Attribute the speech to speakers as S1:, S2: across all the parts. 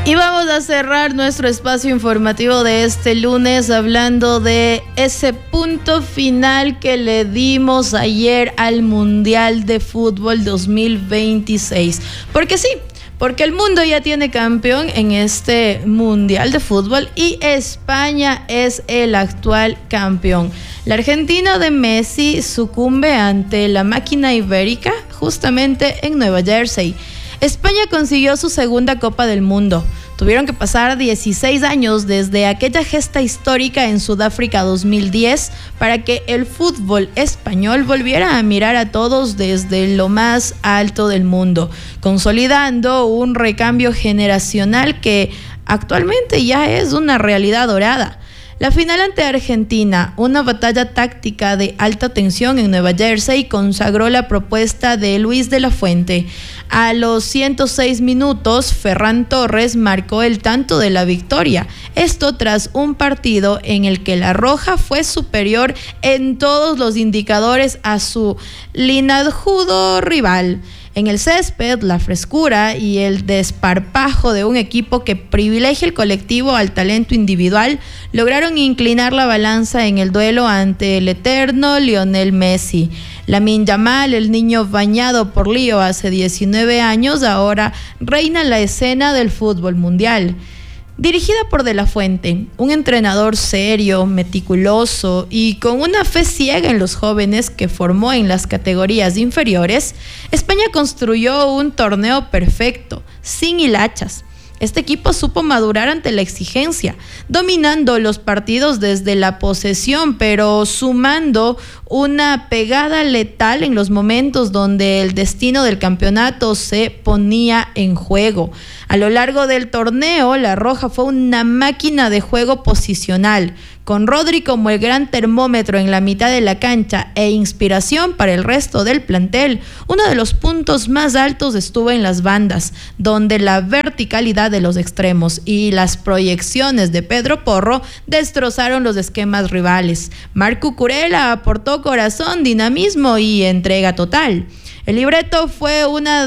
S1: Y vamos a cerrar nuestro espacio informativo de este lunes hablando de ese punto final que le dimos ayer al Mundial de Fútbol 2026. Porque sí, porque el mundo ya tiene campeón en este Mundial de Fútbol y España es el actual campeón. La Argentina de Messi sucumbe ante la máquina ibérica justamente en Nueva Jersey. España consiguió su segunda Copa del Mundo. Tuvieron que pasar 16 años desde aquella gesta histórica en Sudáfrica 2010 para que el fútbol español volviera a mirar a todos desde lo más alto del mundo, consolidando un recambio generacional que actualmente ya es una realidad dorada. La final ante Argentina, una batalla táctica de alta tensión en Nueva Jersey, consagró la propuesta de Luis de la Fuente. A los 106 minutos, Ferran Torres marcó el tanto de la victoria. Esto tras un partido en el que la Roja fue superior en todos los indicadores a su linajudo rival. En el césped, la frescura y el desparpajo de un equipo que privilegia el colectivo al talento individual lograron inclinar la balanza en el duelo ante el eterno Lionel Messi. Lamine Yamal, el niño bañado por lío hace 19 años, ahora reina la escena del fútbol mundial. Dirigida por De la Fuente, un entrenador serio, meticuloso y con una fe ciega en los jóvenes que formó en las categorías inferiores, España construyó un torneo perfecto, sin hilachas. Este equipo supo madurar ante la exigencia, dominando los partidos desde la posesión, pero sumando una pegada letal en los momentos donde el destino del campeonato se ponía en juego. A lo largo del torneo, la Roja fue una máquina de juego posicional, con Rodri como el gran termómetro en la mitad de la cancha e inspiración para el resto del plantel. Uno de los puntos más altos estuvo en las bandas, donde la verticalidad de los extremos y las proyecciones de Pedro Porro destrozaron los esquemas rivales. Marc Cucurella aportó corazón, dinamismo y entrega total. El libreto fue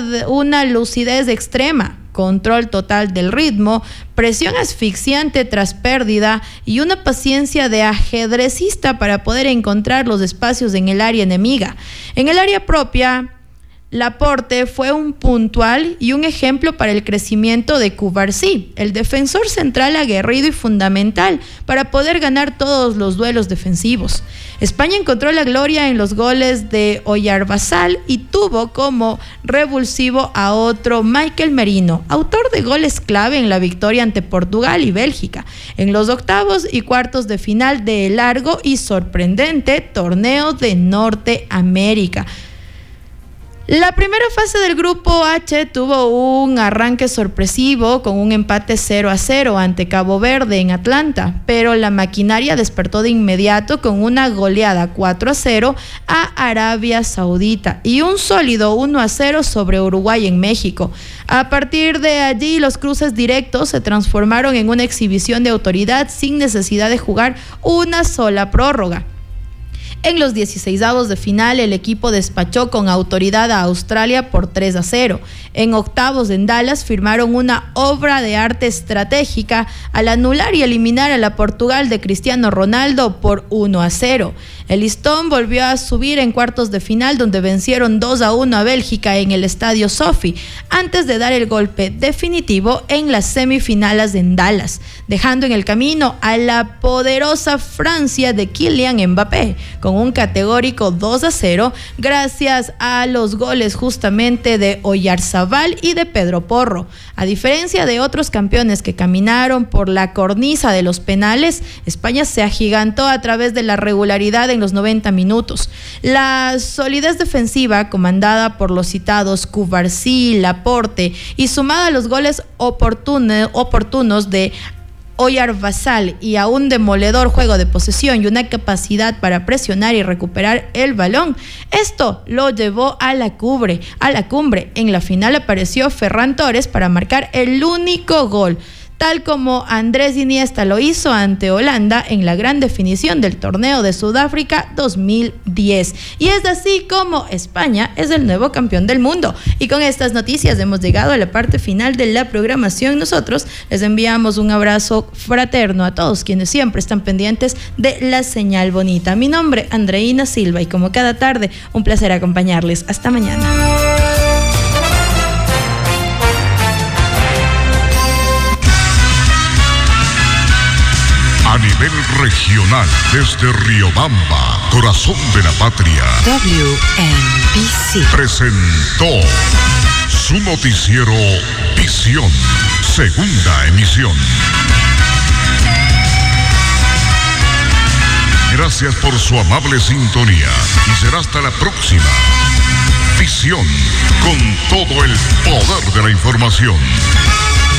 S1: una lucidez extrema, control total del ritmo, presión asfixiante tras pérdida y una paciencia de ajedrecista para poder encontrar los espacios en el área enemiga. En el área propia, Laporte fue un puntual y un ejemplo para el crecimiento de Cubarsí, el defensor central aguerrido y fundamental para poder ganar todos los duelos defensivos. España encontró la gloria en los goles de Oyarzabal y tuvo como revulsivo a otro Mikel Merino, autor de goles clave en la victoria ante Portugal y Bélgica, en los octavos y cuartos de final del largo y sorprendente torneo de Norteamérica. La primera fase del grupo H tuvo un arranque sorpresivo con un empate 0-0 ante Cabo Verde en Atlanta, pero la maquinaria despertó de inmediato con una goleada 4-0 a Arabia Saudita y un sólido 1-0 sobre Uruguay en México. A partir de allí, los cruces directos se transformaron en una exhibición de autoridad sin necesidad de jugar una sola prórroga. En los 16avos de final, el equipo despachó con autoridad a Australia por 3-0. En octavos en Dallas firmaron una obra de arte estratégica al anular y eliminar a la Portugal de Cristiano Ronaldo por 1-0. El listón volvió a subir en cuartos de final, donde vencieron 2-1 a Bélgica en el Estadio Sophie, antes de dar el golpe definitivo en las semifinales en Dallas, dejando en el camino a la poderosa Francia de Kylian Mbappé, con un categórico 2-0, gracias a los goles justamente de Oyarzabal y de Pedro Porro. A diferencia de otros campeones que caminaron por la cornisa de los penales, España se agigantó a través de la regularidad en los 90 minutos. La solidez defensiva, comandada por los citados Cubarsí, Laporte, y sumada a los goles oportunos de Oyarzabal y a un demoledor juego de posesión y una capacidad para presionar y recuperar el balón, esto lo llevó a la cumbre. En la final apareció Ferran Torres para marcar el único gol. tal como Andrés Iniesta lo hizo ante Holanda en la gran definición del torneo de Sudáfrica 2010. Y es así como España es el nuevo campeón del mundo. Y con estas noticias hemos llegado a la parte final de la programación. Nosotros les enviamos un abrazo fraterno a todos quienes siempre están pendientes de la señal bonita. Mi nombre, Andreina Silva, y como cada tarde, un placer acompañarles. Hasta mañana.
S2: A nivel regional, desde Riobamba, corazón de la patria,
S3: WNBC
S2: presentó su noticiero Visión, segunda emisión. Gracias por su amable sintonía y será hasta la próxima. Visión, con todo el poder de la información.